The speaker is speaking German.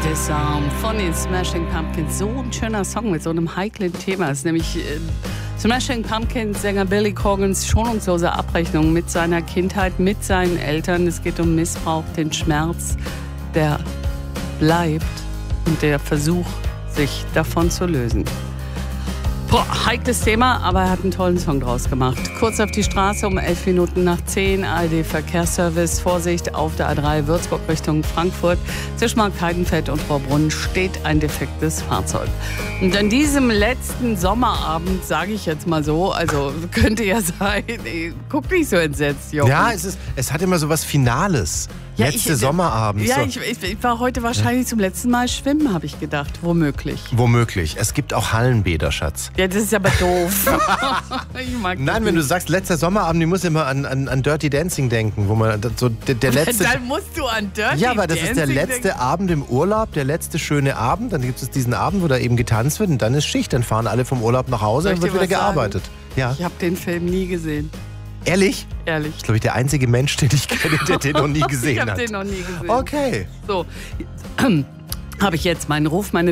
Disarm von den Smashing Pumpkins. So ein schöner Song mit so einem heiklen Thema. Es ist nämlich Smashing Pumpkins Sänger Billy Corgans schonungslose Abrechnung mit seiner Kindheit, mit seinen Eltern. Es geht um Missbrauch, den Schmerz, der bleibt und der Versuch, sich davon zu lösen. Boah, heikles Thema, aber er hat einen tollen Song draus gemacht. Kurz auf die Straße um 11 Minuten nach 10. ARD Verkehrsservice. Vorsicht, auf der A3 Würzburg Richtung Frankfurt. Zwischen Markheidenfeld und Rohrbrunn steht ein defektes Fahrzeug. Und an diesem letzten Sommerabend, sage ich jetzt mal so, also könnte ja sein, guck nicht so entsetzt, Jochen. Ja, es hat immer so was Finales. Ja, Letzte Sommerabend. Ja, so. ich war heute wahrscheinlich zum letzten Mal schwimmen, habe ich gedacht. Womöglich. Womöglich. Es gibt auch Hallenbäder, Schatz. Ja, das ist aber doof. Ich mag das Nein, wenn nicht. du sagst, letzter Sommerabend, ich muss immer an Dirty Dancing denken, wo man so der letzte... Dann musst du an Dirty Ja, aber das ist der Dancing letzte denken. Abend im Urlaub, der letzte schöne Abend. Dann gibt es diesen Abend, wo da eben getanzt wird und dann ist Schicht. Dann fahren alle vom Urlaub nach Hause Soll und ich wird dir wieder was sagen? gearbeitet. Ja. Ich habe den Film nie gesehen. Ehrlich? Ehrlich. Das ist, glaube ich, der einzige Mensch, den ich kenne, der den noch nie gesehen Ich habe hat. den noch nie gesehen. Okay. So, habe ich jetzt meinen Ruf, meine